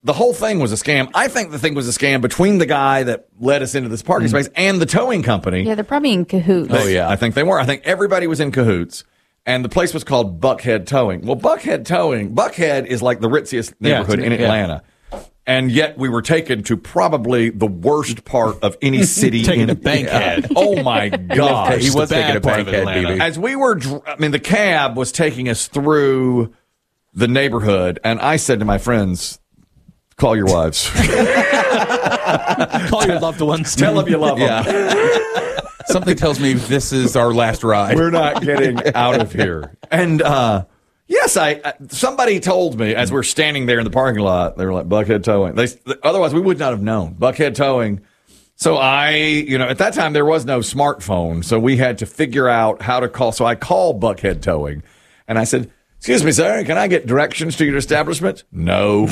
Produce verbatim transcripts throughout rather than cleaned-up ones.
the whole thing was a scam. I think the thing was a scam between the guy that led us into this parking mm. space and the towing company. Yeah, they're probably in cahoots. Oh, yeah. I think they were. I think everybody was in cahoots. And the place was called Buckhead Towing. Well, Buckhead Towing, Buckhead is like the ritziest neighborhood yeah, in Atlanta. Yeah. And yet we were taken to probably the worst part of any city. Taking in a Bankhead. Yeah. Oh, my God. He was taking a Bankhead. As we were, I mean, the cab was taking us through the neighborhood. And I said to my friends, call your wives. Call your loved ones. Tell them you love them. Yeah. Something tells me this is our last ride. We're not getting out of here. And, uh, yes, I, somebody told me as we're standing there in the parking lot, they were like, Buckhead Towing. They, otherwise, we would not have known. Buckhead Towing. So I, you know, at that time, there was no smartphone. So we had to figure out how to call. So I called Buckhead Towing. And I said, excuse me, sir, can I get directions to your establishment? No.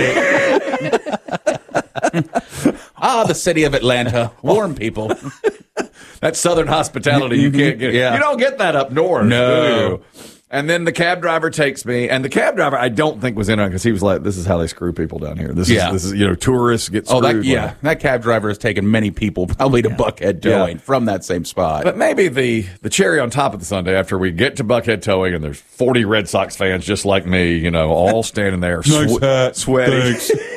Ah, the city of Atlanta. Warm people. That's Southern hospitality. You can't get. Yeah. You don't get that up north. No. And then the cab driver takes me, and the cab driver I don't think was in on because he was like, "This is how they screw people down here. This yeah. is this is you know tourists get screwed." Oh, that, yeah, that cab driver has taken many people probably to yeah. Buckhead Towing yeah. from that same spot. But maybe the the cherry on top of the sundae after we get to Buckhead Towing, and there's forty Red Sox fans just like me, you know, all standing there, nice swe- hat. sweating.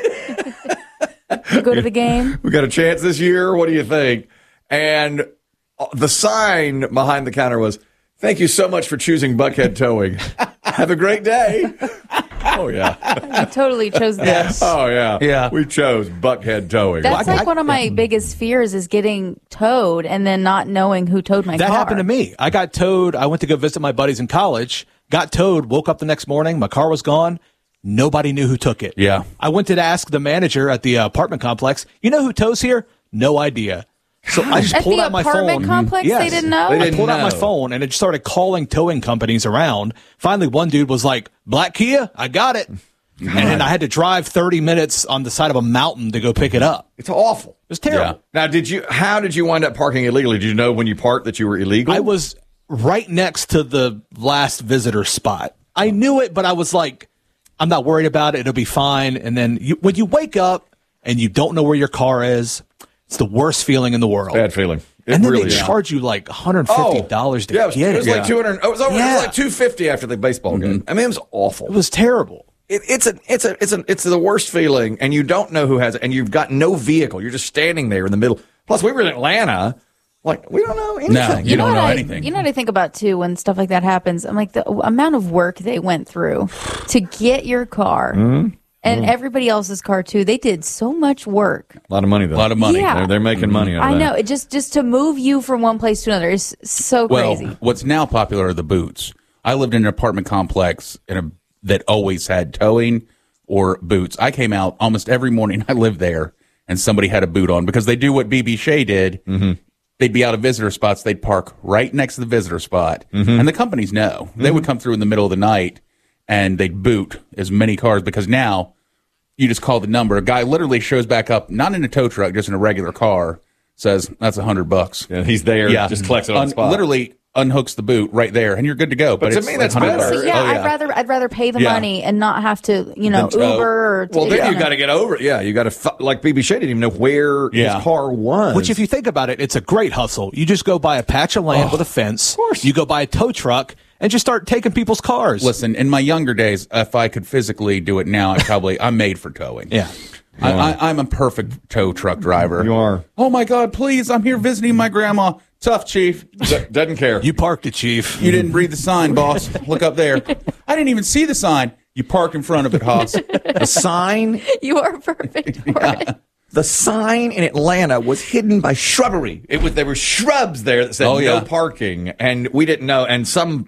You go to the game. We got a chance this year. What do you think? And the sign behind the counter was, "Thank you so much for choosing Buckhead Towing. Have a great day." Oh, yeah. You totally chose that. Yes. Oh, yeah. Yeah. We chose Buckhead Towing. That's Well, I- like one of my biggest fears is getting towed and then not knowing who towed my That car. happened to me. I got towed. I went to go visit my buddies in college, got towed, woke up the next morning. My car was gone. Nobody knew who took it. Yeah. I went to ask the manager at the uh, apartment complex, you know who tows here? No idea. So I just At pulled the out my apartment phone. complex, Yes. they didn't know? They I didn't pulled out my know. phone and it started calling towing companies around. Finally, one dude was like, Black Kia, I got it. And then I had to drive thirty minutes on the side of a mountain to go pick it up. It's awful. It was terrible. Yeah. Now, did you? How did you wind up parking illegally? Did you know when you parked that you were illegal? I was right next to the last visitor spot. I knew it, but I was like, I'm not worried about it. It'll be fine. And then you, when you wake up and you don't know where your car is, it's the worst feeling in the world. Bad feeling. It And then really they is. charge you like one hundred fifty dollars to yeah, it was, get it was it. like two hundred. It was over. It Yeah. was like two fifty after the baseball game. Mm-hmm. I mean, it was awful. It was terrible. It, it's a, it's a, it's a, it's the worst feeling, and you don't know who has it, and you've got no vehicle. You're just standing there in the middle. Plus, we were in Atlanta. Like, we don't know anything. No, you, You know don't what know I, anything. You know what I think about too when stuff like that happens? I'm like the amount of work they went through to get your car Mm-hmm. and everybody else's car too. They did so much work. A lot of money, though. A lot of money. Yeah. They're, they're making money out of I that. know it just just to move you from one place to another is so Well, crazy. what's now popular are the boots. I lived in an apartment complex in a, that always had towing or boots. I came out almost every morning I lived there, and somebody had a boot on because they do what B B Shea did. Mm-hmm. They'd be out of visitor spots. They'd park right next to the visitor spot. Mm-hmm. And the companies know. They would come through in the middle of the night, and they'd boot as many cars because now you just call the number. A guy literally shows back up, not in a tow truck, just in a regular car, says, that's a hundred bucks. Yeah, he's there. Yeah. Just collects it on Un- the spot. Literally unhooks the boot right there, and you're good to go. But But, to it's me, like that's one hundred better. bucks. So yeah, Oh, I'd rather I'd rather pay the Yeah. money and not have to you know No, no. Uber. Or Well, then you you know. got to get over it. Yeah, you got to, like B B Shea didn't even know where Yeah. his car was. Which, if you think about it, it's a great hustle. You just go buy a patch of land with a fence. Of course. You go buy a tow truck and just start taking people's cars. Listen, in my younger days, if I could physically do it now, I probably I'm made for towing. Yeah. I, I, I'm a perfect tow truck driver. You are. Oh my God! Please, I'm here visiting my grandma. Tough, Chief. D- doesn't care. You parked it, Chief. You didn't read the sign, boss. Look up there. I didn't even see the sign. You parked in front of it, Hoss. the sign, You are perfect for it. the sign in Atlanta was hidden by shrubbery. It was there were shrubs there that said Oh, yeah. no parking, and we didn't know. And some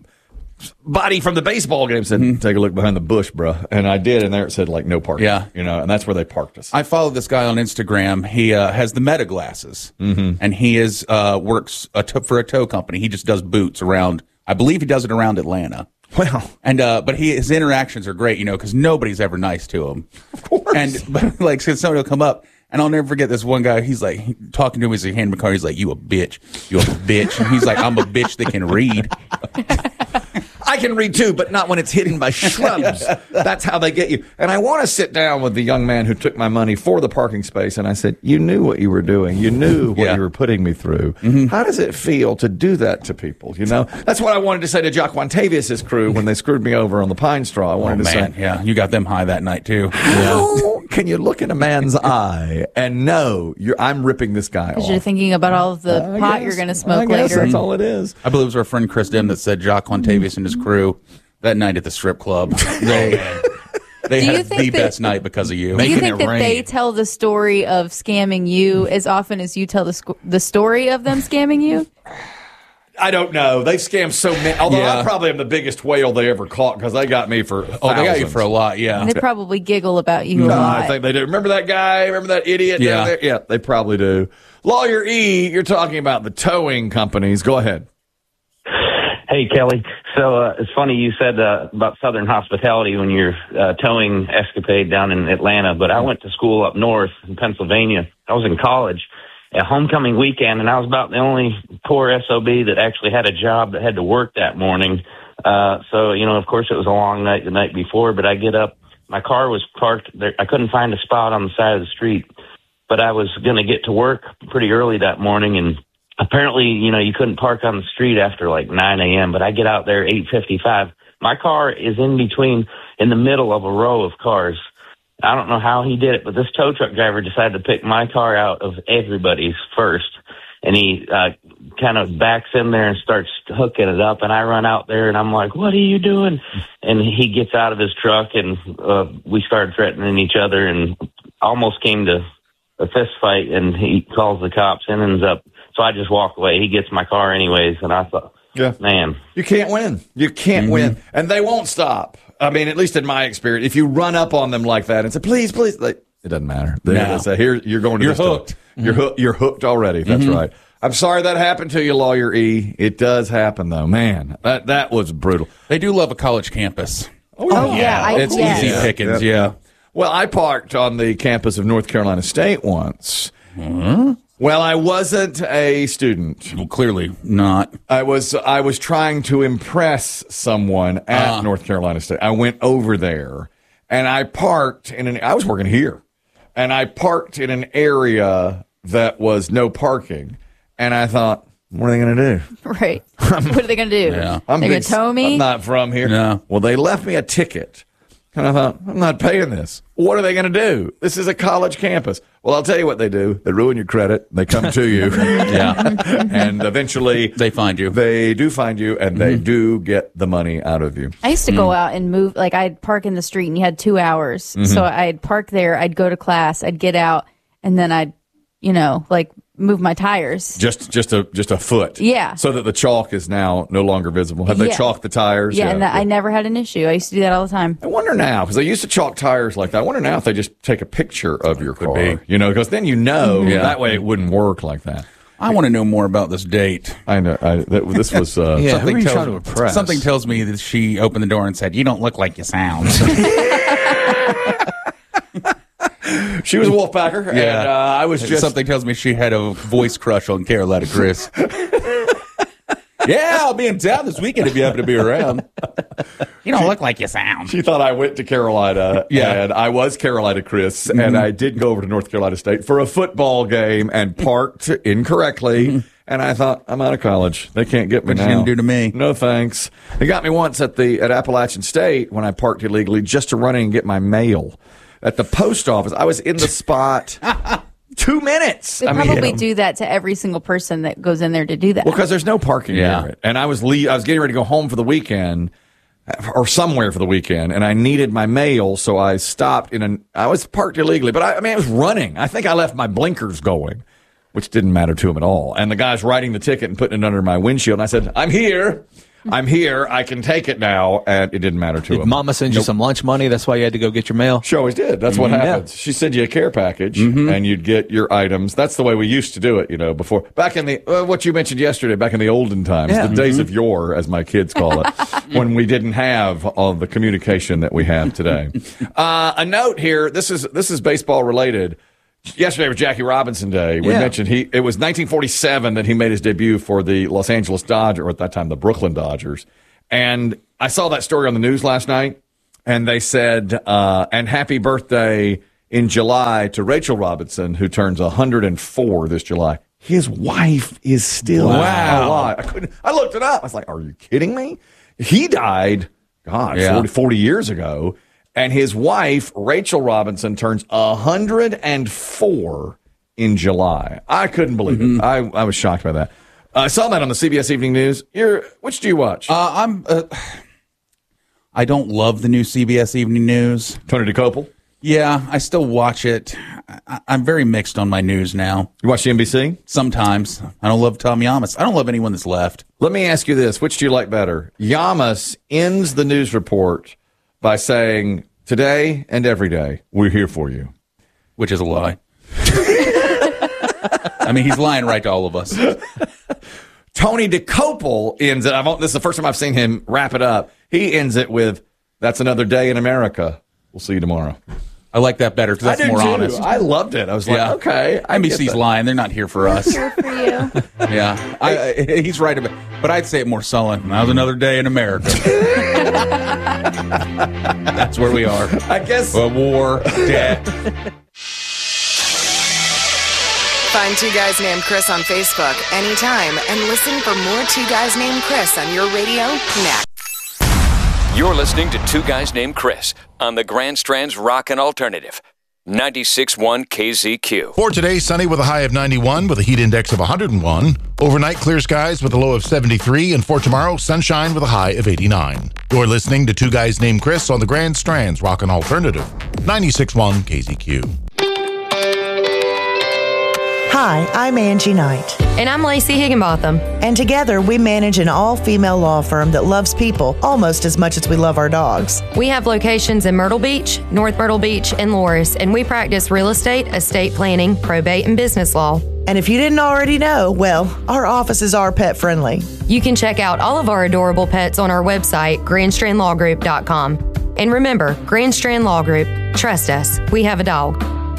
body from the baseball game said, "Take a look behind the bush, bruh." And I did, and there it said like no parking. Yeah. you know, and that's where they parked us. I follow this guy on Instagram. He uh, has the Meta glasses, mm-hmm. and he is uh, works a t- for a tow company. He just does boots around. I believe he does it around Atlanta. Well, And uh, but he his interactions are great, you know, because nobody's ever nice to him. of course. And but like so somebody will come up, and I'll never forget this one guy. He's like he- talking to him as he handed me a car. He's like, "You a bitch, you a bitch." And he's like, "I'm a bitch that can read." I can read too, but not when it's hidden by shrubs. That's how they get you. And I want to sit down with the young man who took my money for the parking space, and I said, you knew what you were doing. You knew what Yeah. you were putting me through. Mm-hmm. How does it feel to do that to people? You know, that's what I wanted to say to Jaquantavius's crew when they screwed me over on the Pine Straw. I wanted Oh, to man. say, Yeah, you got them high that night, too. how can you look in a man's eye and know you're, I'm ripping this guy off? Because you're thinking about all of the I pot guess- you're going to I smoke guess later. That's all it is. I believe it was our friend Chris Dim that said Jock Quantavius and his crew that night at the strip club. They, they Do you had think the that- best night because of you. Do you Making think it that they rain. tell the story of scamming you as often as you tell the sc- the story of them scamming you? I don't know. They've scammed so many. Although Yeah. I probably am the biggest whale they ever caught because they got me for Oh, they got you thousands. for a lot, yeah. They probably giggle about you a No, lot. I think they do. Remember that guy? Remember that idiot Yeah. down there? Yeah, they probably do. Lawyer E, you're talking about the towing companies. Go ahead. Hey, Kelly. So uh, it's funny you said uh, about Southern hospitality when you're uh, towing escapade down in Atlanta, but I went to school up north in Pennsylvania. I was in college at homecoming weekend, and I was about the only poor S O B that actually had a job that had to work that morning. Uh, so, you know, of course, it was a long night the night before, but I get up. My car was parked there. I couldn't find a spot on the side of the street, but I was going to get to work pretty early that morning, and apparently, you know, you couldn't park on the street after like nine a.m., but I get out there eight fifty-five. My car is in between, in the middle of a row of cars. I don't know how he did it, but this tow truck driver decided to pick my car out of everybody's first, and he uh, kind of backs in there and starts hooking it up, and I run out there, and I'm like, what are you doing? And he gets out of his truck, and uh, we started threatening each other and almost came to a fist fight, and he calls the cops and ends up. So I just walk away. He gets my car anyways, and I thought, Yeah. man. You can't win. You can't win. And they won't stop. I mean, at least in my experience, if you run up on them like that and say, please, please, they, it doesn't matter. They, No. they say, here, you're going to You're this store. hooked. You're, hooked. You're hooked already. That's right. I'm sorry that happened to you, Lawyer E. It does happen, though. Man, that, that was brutal. They do love a college campus. Oh, yeah. I, It's yes. easy pickings, yeah. Well, I parked on the campus of North Carolina State once. Well, I wasn't a student. Well, clearly not. I was I was trying to impress someone at Uh. North Carolina State. I went over there and I parked in an I was working here. And I parked in an area that was no parking. And I thought, what are they going to do? Right. What are they going to do? Yeah. I'm They're going big- to tow me? I'm not from here. No. Well, they left me a ticket. And I thought, I'm not paying this. What are they going to do? This is a college campus. Well, I'll tell you what they do. They ruin your credit. They come to you. Yeah. And eventually They find you. they do find you and they do get the money out of you. I used to go out and move, like I'd park in the street and you had two hours. So I'd park there, I'd go to class, I'd get out, and then I'd, you know, like move my tires. Just just a just a foot. Yeah. So that the chalk is now no longer visible. Have they Yeah. chalked the tires? Yeah, and that, I never had an issue. I used to do that all the time. I wonder now, because they used to chalk tires like that. I wonder now if they just take a picture of your car. be. You know, because then you know Yeah. that way it wouldn't work like that. I want to know more about this date. I know. I, that, this was. Uh, Yeah, who Something are you tells, trying to impress? something tells me that she opened the door and said, "You don't look like you sound." She was a Wolfpacker, and uh, I was just. Something tells me she had a voice crush on Carolina Chris. Yeah, I'll be in town this weekend if you happen to be around. You don't look like you sound. She thought I went to Carolina, Yeah. and I was Carolina Chris, and I did go over to North Carolina State for a football game and parked incorrectly. And I thought, I'm out of college. They can't get me What you now. gonna do to me? No thanks. They got me once at the at Appalachian State when I parked illegally just to run in and get my mail at the post office. I was in the spot two minutes. They I mean, probably do that to every single person that goes in there to do that. Well, because there's no parking Yeah. near it, and I was le- I was getting ready to go home for the weekend, or somewhere for the weekend, and I needed my mail, so I stopped in an. I was parked illegally, but I, I mean, I was running. I think I left my blinkers going, which didn't matter to him at all. And the guy's writing the ticket and putting it under my windshield, and I said, "I'm here." I'm here. I can take it now, and it didn't matter to Did him. Mama send you some lunch money? That's why you had to go get your mail. She always did. That's what happens. She sent you a care package, and you'd get your items. That's the way we used to do it, you know, before. Back in the, uh, what you mentioned yesterday, back in the olden times, Yeah. the days of yore, as my kids call it, when we didn't have all the communication that we have today. uh, a note here. This is, this is baseball related. Yesterday was Jackie Robinson Day. We Yeah. mentioned he, it was nineteen forty-seven that he made his debut for the Los Angeles Dodgers, or at that time, the Brooklyn Dodgers. And I saw that story on the news last night, and they said, uh, and happy birthday in July to Rachel Robinson, who turns one hundred four this July. His wife is still Wow. alive. I couldn't. I looked it up. I was like, "Are you kidding me?" He died, God, Yeah. forty, forty years ago, and his wife Rachel Robinson turns one hundred four in July. I couldn't believe Mm-hmm. it. I, I was shocked by that. Uh, I saw that on the C B S Evening News. You're, which do you watch? Uh, I'm. Uh, I don't love the new C B S Evening News. Tony DeCopel. Yeah, I still watch it. I, I'm very mixed on my news now. You watch the N B C? Sometimes I don't love Tom Yamas. I don't love anyone that's left. Let me ask you this. Which do you like better? Yamas ends the news report by saying, today and every day, we're here for you. Which is a lie. I mean, he's lying right to all of us. Tony DeCopel ends it. I've, this is the first time I've seen him wrap it up. He ends it with, that's another day in America. We'll see you tomorrow. I like that better because that's I do more too. honest. I loved it. I was like, Yeah. okay. I N B get C's that. lying. They're not here for us. Here for you. Yeah, I, I, he's right about. But I'd say it more sullen. That was another day in America. That's where we are. I guess. A war, debt. Find Two Guys Named Chris on Facebook anytime and listen for more Two Guys Named Chris on your radio next. You're listening to Two Guys Named Chris on the Grand Strand's Rockin' Alternative, ninety-six point one K Z Q. For today, sunny with a high of ninety-one with a heat index of one hundred one. Overnight, clear skies with a low of seventy-three. And for tomorrow, sunshine with a high of eighty-nine. You're listening to Two Guys Named Chris on the Grand Strand's Rockin' Alternative, ninety-six point one K Z Q. Hi, I'm Angie Knight. And I'm Lacey Higginbotham. And together we manage an all-female law firm that loves people almost as much as we love our dogs. We have locations in Myrtle Beach, North Myrtle Beach, and Loris, and we practice real estate, estate planning, probate, and business law. And if you didn't already know, well, our offices are pet friendly. You can check out all of our adorable pets on our website, grand strand law group dot com. And remember, Grand Strand Law Group, trust us, we have a dog.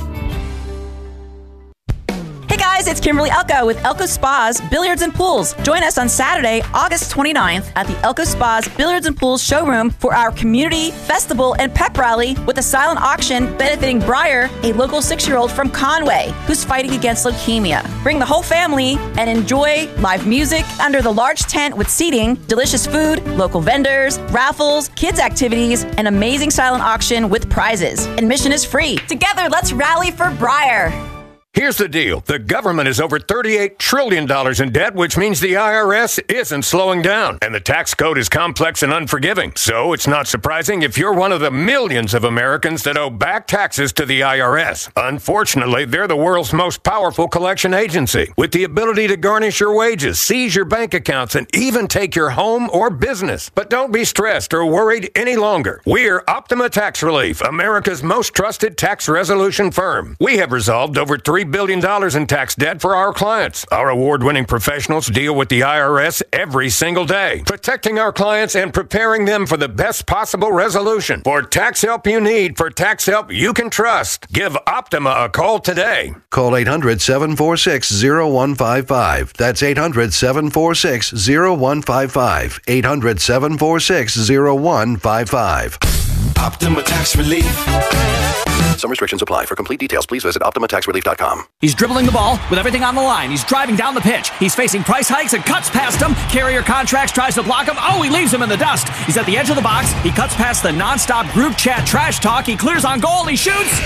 Hey guys, it's Kimberly Elko with Elko Spas Billiards and Pools. Join us on Saturday, August twenty-ninth at the Elko Spas Billiards and Pools showroom for our community festival and pep rally with a silent auction benefiting Briar, a local six-year-old from Conway who's fighting against leukemia. Bring the whole family and enjoy live music under the large tent with seating, delicious food, local vendors, raffles, kids activities, and amazing silent auction with prizes. Admission is free. Together, let's rally for Briar. Here's the deal. The government is over thirty-eight trillion dollars in debt, which means the I R S isn't slowing down. And the tax code is complex and unforgiving. So it's not surprising if you're one of the millions of Americans that owe back taxes to the I R S. Unfortunately, they're the world's most powerful collection agency, with the ability to garnish your wages, seize your bank accounts, and even take your home or business. But don't be stressed or worried any longer. We're Optima Tax Relief, America's most trusted tax resolution firm. We have resolved over three billion dollars in tax debt for our clients. Our award-winning professionals deal with the I R S every single day, protecting our clients and preparing them for the best possible resolution. For tax help you need, for tax help you can trust, give Optima a call today. Call eight hundred, seven four six, zero one five five. That's eight hundred, seven four six, zero one five five. eight hundred, seven four six, zero one five five. Optima Tax Relief. Some restrictions apply. For complete details, please visit Optima Tax Relief dot com. He's dribbling the ball with everything on the line. He's driving down the pitch. He's facing price hikes and cuts past him. Carrier Contracts tries to block him. Oh, he leaves him in the dust. He's at the edge of the box. He cuts past the nonstop group chat trash talk. He clears on goal. He shoots.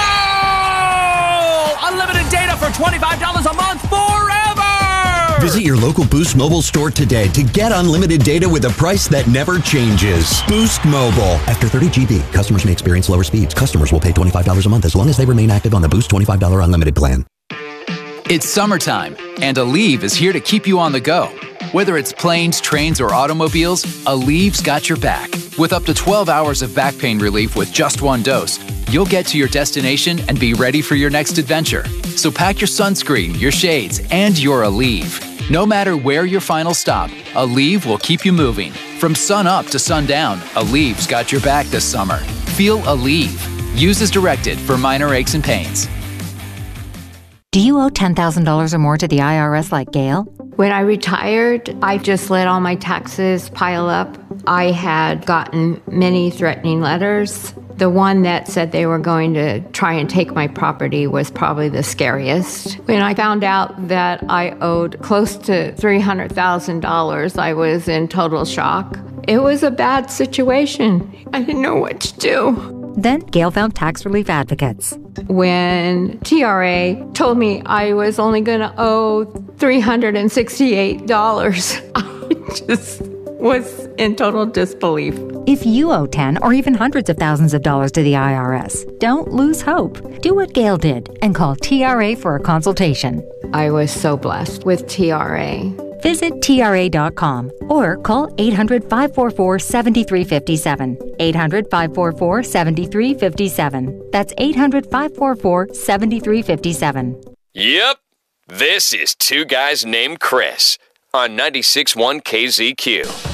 Goal! Unlimited data for twenty-five dollars a month forever! Visit your local Boost Mobile store today to get unlimited data with a price that never changes. Boost Mobile. After thirty gigabytes, customers may experience lower speeds. Customers will pay twenty-five dollars a month as long as they remain active on the Boost twenty-five dollars unlimited plan. It's summertime, and Aleve is here to keep you on the go. Whether it's planes, trains, or automobiles, Aleve's got your back. With up to twelve hours of back pain relief with just one dose, you'll get to your destination and be ready for your next adventure. So pack your sunscreen, your shades, and your Aleve. No matter where your final stop, Aleve will keep you moving. From sun up to sundown, Aleve's got your back this summer. Feel Aleve. Use as directed for minor aches and pains. Do you owe ten thousand dollars or more to the I R S like Gail? When I retired, I just let all my taxes pile up. I had gotten many threatening letters. The one that said they were going to try and take my property was probably the scariest. When I found out that I owed close to three hundred thousand dollars, I was in total shock. It was a bad situation. I didn't know what to do. Then Gail found tax relief advocates. When T R A told me I was only going to owe three hundred sixty-eight dollars, I just was in total disbelief. If you owe ten or even hundreds of thousands of dollars to the I R S, don't lose hope. Do what Gail did and call T R A for a consultation. I was so blessed with T R A. Visit T R A dot com or call eight hundred, five four four, seven three five seven. eight hundred, five four four, seven three five seven. That's eight hundred, five four four, seven three five seven. Yep. This is Two Guys Named Chris on ninety-six point one K Z Q.